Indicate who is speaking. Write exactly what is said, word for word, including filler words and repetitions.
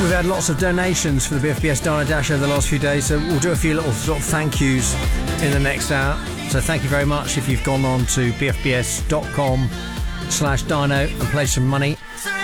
Speaker 1: We've had lots of donations for the B F B S Dino Dash over the last few days, so we'll do a few little sort of thank yous in the next hour. So thank you very much if you've gone on to bfbs.com slash dino and pledged some money.